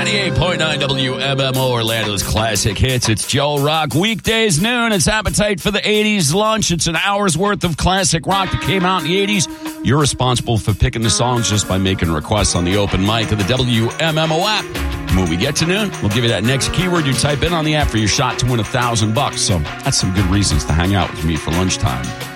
98.9 WMMO, Orlando's classic hits. It's Joe Rock. Weekdays noon. It's Appetite for the 80s lunch. It's an hour's worth of classic rock that came out in the 80s. You're responsible for picking the songs just by making requests on the open mic of the WMMO app. And when we get to noon, we'll give you that next keyword you type in on the app for your shot to win $1,000. So that's some good reasons to hang out with me for lunchtime.